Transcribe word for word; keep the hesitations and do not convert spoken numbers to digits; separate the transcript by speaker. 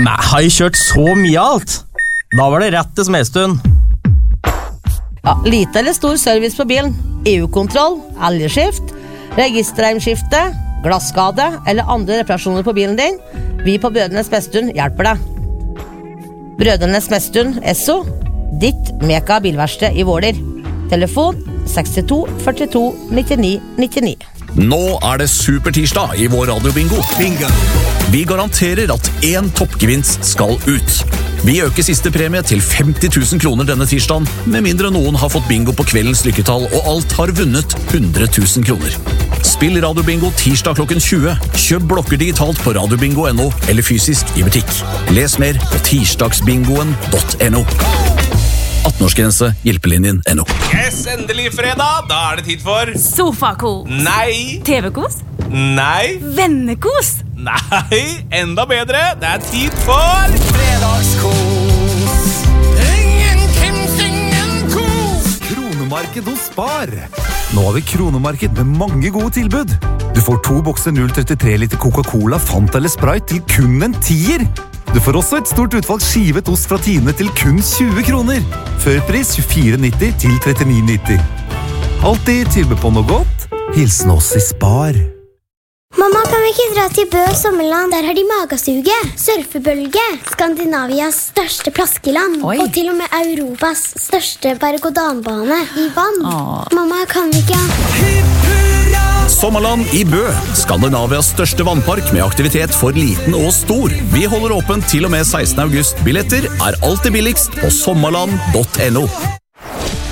Speaker 1: Nei, har jeg kjørt så mye alt? Da var det rett til Smedstuen.
Speaker 2: Ja, lite eller stor service på bilen. E U-kontroll, elgeskift, registerheimskifte, glasskade eller andre reparasjoner på bilen din. Vi på Brødrenes Smedstuen hjelper deg. Brødrenes Smedstuen, Esso, ditt meka bilverksted i Våler. Telefon seks to fire to ni ni ni ni.
Speaker 3: Nå er det supertirsdag i vår radiobingo.
Speaker 4: Bingo.
Speaker 3: Vi garanterer at én toppgevinst skal ut. Vi øker siste premie til femti tusen kroner denne tirsdagen, med mindre noen har fått bingo på kveldens lykketall, og alt har vunnet hundre tusen kroner. Spill radiobingo tirsdag klokken tjue. Kjøp blokker digitalt på radiobingo punktum no, eller fysisk i butikk. Les mer på tirsdagsbingoen punktum no. atten-årsgrense, hjelpelinjen punktum no.
Speaker 4: Yes, endelig fredag. Da er det tid for
Speaker 5: Sofakos.
Speaker 4: Nei.
Speaker 5: T V-kos.
Speaker 4: Nei.
Speaker 5: Vennekos.
Speaker 4: Nei, enda bedre. Det er tid for fredagskos. Ingen kims, ingen kos.
Speaker 6: Kronemarked hos Spar. Nå har vi kronemarked med mange gode tilbud. Du får to bokser null komma trettitre liter Coca-Cola, Fanta eller Sprite til kun en tier. Du får også et stort utvalg skivet ost fra Tine til kun tjue kroner. Førpris tjuefire nitti til trettini nitti. Alltid tilbud på noe godt. Hilsen oss i Spar.
Speaker 7: Mamma, kan vi ikke dra til Bø sommerland? Der har de magasuge, surfebølge, Skandinavias største plaskeland,
Speaker 5: Oi.
Speaker 7: og til og med Europas største berg-og-danbane i vann.
Speaker 5: Åh.
Speaker 7: Mamma, kan vi ikke...
Speaker 3: Sommerland i Bø, Skandinavias største vannpark med aktivitet for liten og stor. Vi holder åpent til og med sekstende august. Billetter er alltid billigst på sommerland punktum no.